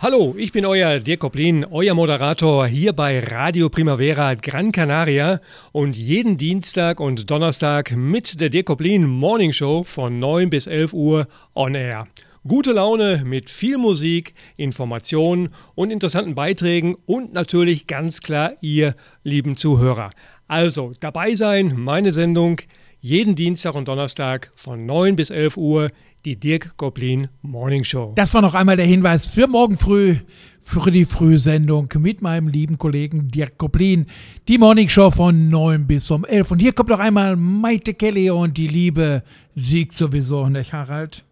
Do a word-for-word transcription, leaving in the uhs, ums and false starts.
Hallo, ich bin euer Dirk Koplin, euer Moderator hier bei Radio Primavera Gran Canaria und jeden Dienstag und Donnerstag mit der Dirk Koplin Morning Show von neun bis elf Uhr on air. Gute Laune mit viel Musik, Informationen und interessanten Beiträgen und natürlich ganz klar ihr lieben Zuhörer. Also dabei sein, meine Sendung jeden Dienstag und Donnerstag von neun bis elf Uhr. Die Dirk Koplin Morning Show. Das war noch einmal der Hinweis für morgen früh, für die Frühsendung mit meinem lieben Kollegen Dirk Koplin. Die Morning Show von neun bis um elf. Und hier kommt noch einmal Maite Kelly und die Liebe siegt sowieso, nicht Harald?